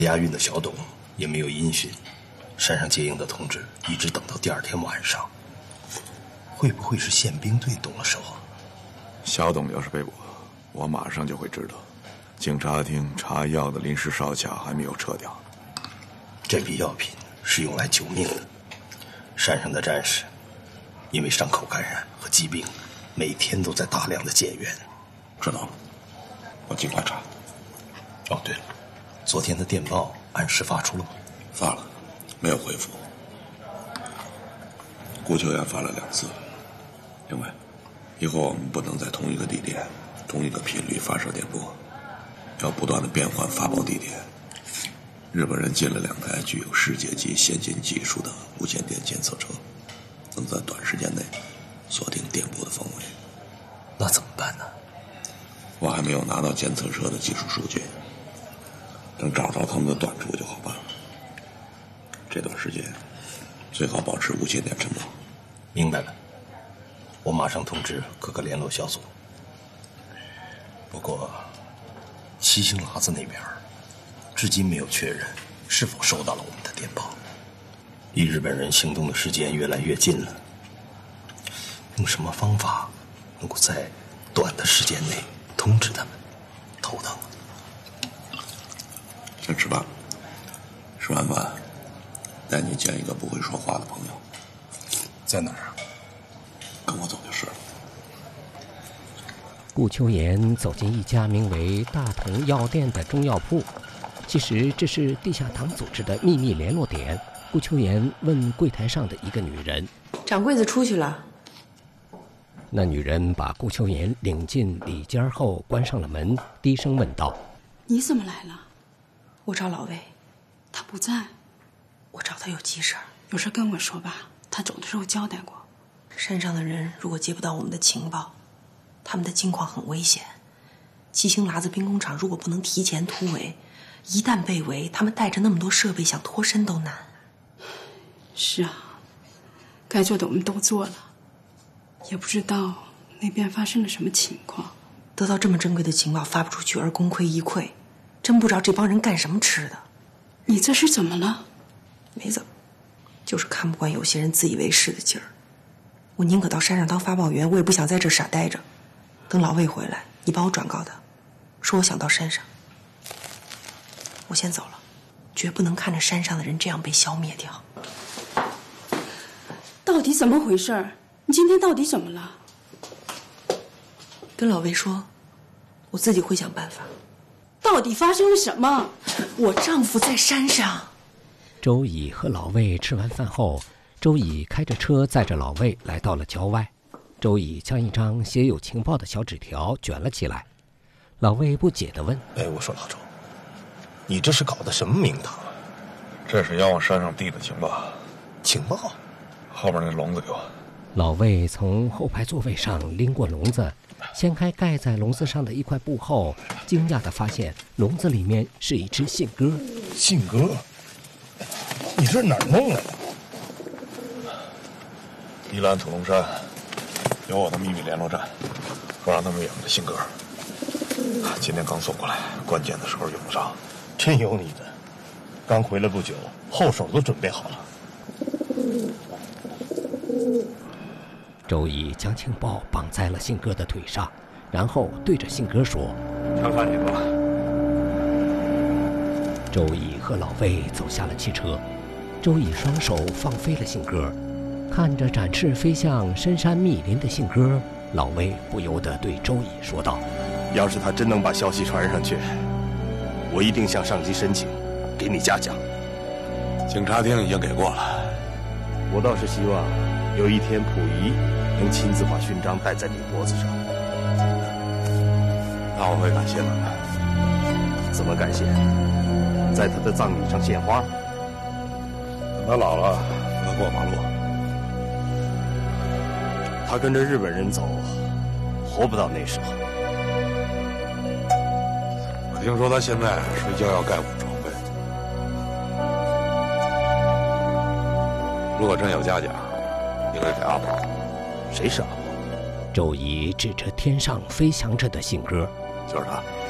押运的小董也没有音讯，山上接应的同志一直等到第2天晚上。会不会是宪兵队动了手啊？ 小董要是被捕，我马上就会知道。警察厅查药的临时哨卡还没有撤掉。 这批药品是用来救命的。山上的战士因为伤口感染和疾病，每天都在大量的减员。 知道了，我尽快查。 哦，对了，昨天的电报按时发出了吗？ 发了，没有回复。顾秋元发了2次。另外，以后我们不能在同一个地点、同一个频率发射电波，要不断的变换发报地点。日本人进了2台具有世界级先进技术的无线电监测车，能在短时间内锁定电波的方位。 那怎么办呢？ 我还没有拿到监测车的技术数据，等找着他们的短处就好办了。这段时间最好保持无线电晨报。 明白了，我马上通知各个联络小组。不过七星喇子那边至今没有确认是否收到了我们的电报。离日本人行动的时间越来越近了，用什么方法能够在短的时间内通知他们？头疼。 先吃饭，吃完饭带你见一个不会说话的朋友。 在哪儿啊？ 跟我走就是了。 顾秋岩走进一家名为大同药店的中药铺，其实这是地下党组织的秘密联络点。顾秋岩问柜台上的一个女人：“ 掌柜的出去了。” 那女人把顾秋岩领进里间后关上了门，低声问道：“ 你怎么来了？”“ 我找老魏。”“ 他不在。”“ 我找他有急事儿。”“ 有事跟我说吧，他走的时候交代过。”“ 山上的人如果接不到我们的情报，他们的境况很危险。七星喇子兵工厂如果不能提前突围，一旦被围，他们带着那么多设备想脱身都难。”“ 是啊，该做的我们都做了，也不知道那边发生了什么情况。 得到这么珍贵的情报发不出去而功亏一篑，真不知道这帮人干什么吃的。”“ 你这是怎么了？”“ 没怎么，就是看不惯有些人自以为是的劲儿。我宁可到山上当发报员，我也不想在这傻待着。等老魏回来，你帮我转告他，说我想到山上。我先走了，绝不能看着山上的人这样被消灭掉。”“ 到底怎么回事？你今天到底怎么了？”“ 跟老魏说，我自己会想办法。”“ 到底发生了什么？”“ 我丈夫在山上。” 周乙和老魏吃完饭后，周乙开着车载着老魏来到了郊外。周乙将一张写有情报的小纸条卷了起来。老魏不解地问：“ 我说老周，你这是搞的什么名堂啊？”“ 这是要往山上递的情报。”“ 情报？ 后边那笼子给我。” 老魏从后排座位上拎过笼子，掀开盖在笼子上的一块布后，惊讶地发现笼子里面是一只信鸽。 “信鸽？你这是哪儿弄来的？”“ 宜兰土龙山有我的秘密联络站，说让他们养着信鸽。今天刚送过来，关键的时候用不着。”“ 真有你的！刚回来不久，后手都准备好了。” 周乙将情报绑在了信鸽的腿上，然后对着信鸽说：“ 枪杀你吧。” 周乙和老魏走下了汽车，周乙双手放飞了信鸽，看着展翅飞向深山密林的信鸽，老魏不由得对周乙说道：“ 要是他真能把消息传上去，我一定向上级申请，给你嘉奖。”“ 警察厅已经给过了。”“ 我倒是希望有一天溥仪能亲自把勋章戴在你脖子上。”“ 那我会感谢他的。”“ 怎么感谢？在他的葬礼上献花？”“ 等他老了，扶他过马路。”“ 他跟着日本人走，活不到那时候。”“ 我听说他现在睡觉要盖5床被。如果真有嘉奖，应该给阿宝。”“ 谁是阿宝？” 周乙指着天上飞翔着的信鸽：“ 就是他。”